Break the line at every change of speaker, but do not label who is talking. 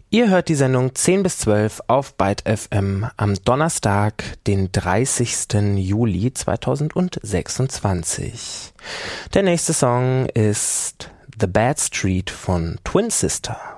Ihr hört die Sendung 10 bis 12 auf Byte FM am Donnerstag, den 30. Juli 2026. Der nächste Song ist The Bad Street von Twin Sister.